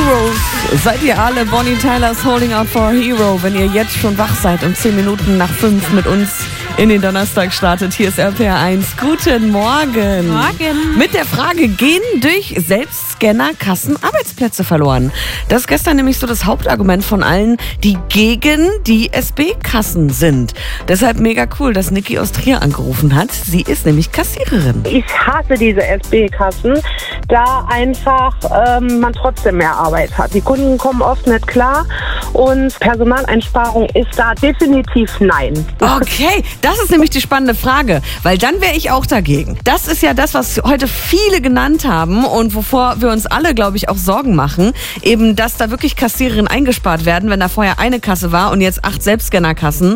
Heroes. Seid ihr alle Bonnie Tyler's Holding Out for a Hero, wenn ihr jetzt schon wach seid und 10 Minuten nach 5 mit uns in den Donnerstag startet. Hier ist RPR1. Guten Morgen. Morgen. Mit der Frage, gehen durch Selbstscanner-Kassen Arbeitsplätze verloren? Das ist gestern nämlich so das Hauptargument von allen, die gegen die SB-Kassen sind. Deshalb mega cool, dass Niki aus Trier angerufen hat. Sie ist nämlich Kassiererin. Ich hasse diese SB-Kassen, da einfach man trotzdem mehr Arbeit hat. Die Kunden kommen oft nicht klar und Personaleinsparung ist da definitiv nein. Okay, das ist nämlich die spannende Frage, weil dann wäre ich auch dagegen. Das ist ja das, was heute viele genannt haben und wovor wir uns alle, glaube ich, auch Sorgen machen, eben, dass da wirklich Kassiererinnen eingespart werden, wenn da vorher eine Kasse war und jetzt 8 Selbstscannerkassen.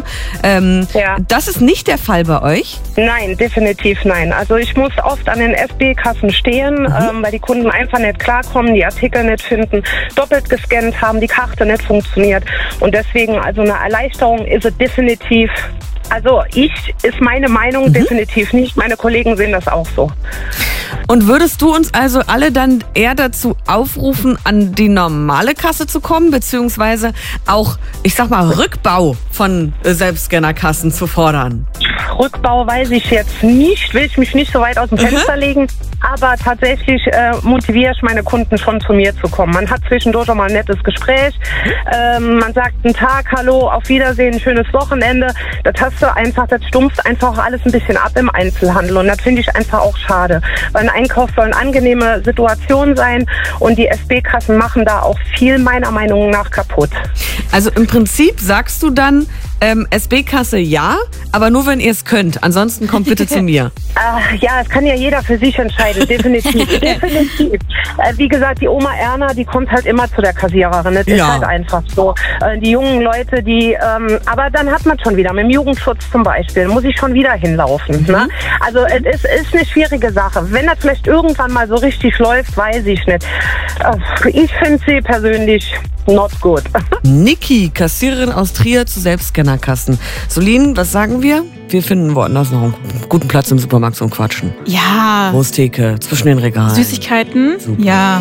Ja. Das ist nicht der Fall bei euch? Nein, definitiv nein. Also ich muss oft an den SB-Kassen stehen, weil die Kunden einfach nicht klarkommen, die Artikel nicht finden, doppelt gescannt haben, die Karte nicht funktioniert. Und deswegen, also eine Erleichterung ist es definitiv. Also ist meine Meinung definitiv nicht. Meine Kollegen sehen das auch so. Und würdest du uns also alle dann eher dazu aufrufen, an die normale Kasse zu kommen, beziehungsweise auch, ich sag mal, Rückbau von Selbstscannerkassen zu fordern? Rückbau weiß ich jetzt nicht, will ich mich nicht so weit aus dem Fenster legen. Aber tatsächlich motiviere ich meine Kunden schon zu mir zu kommen. Man hat zwischendurch auch mal ein nettes Gespräch. Man sagt einen Tag, hallo, auf Wiedersehen, schönes Wochenende. Das hast du einfach, das stumpft einfach auch alles ein bisschen ab im Einzelhandel. Und das finde ich einfach auch schade. Weil ein Einkauf soll eine angenehme Situation sein. Und die SB-Kassen machen da auch viel meiner Meinung nach kaputt. Also im Prinzip sagst du dann, SB-Kasse ja, aber nur wenn ihr es könnt. Ansonsten kommt bitte zu mir. Ja, es kann ja jeder für sich entscheiden, definitiv. Definitiv. Wie gesagt, die Oma Erna, die kommt halt immer zu der Kassiererin. Das ist halt einfach so. Die jungen Leute, aber dann hat man schon wieder, mit dem Jugendschutz zum Beispiel, muss ich schon wieder hinlaufen. Ne? Also es ist eine schwierige Sache. Wenn das vielleicht irgendwann mal so richtig läuft, weiß ich nicht. Ich finde sie persönlich not good. Niki, Kassiererin aus Trier zu Selbstscannerkassen. Solin, was sagen wir? Wir finden woanders noch einen guten Platz im Supermarkt zum Quatschen. Ja. Großtheke, zwischen den Regalen. Süßigkeiten? Super. Ja.